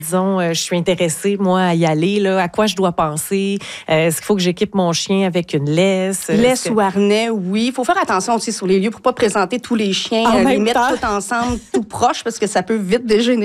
Disons, je suis intéressée, moi, à y aller. Là, à quoi je dois penser? Est-ce qu'il faut que j'équipe mon chien avec une laisse? Laisse ou harnais, oui. Il faut faire attention aussi sur les lieux pour ne pas présenter tous les chiens, les mettre tous ensemble, tout proche, parce que ça peut vite dégénérer.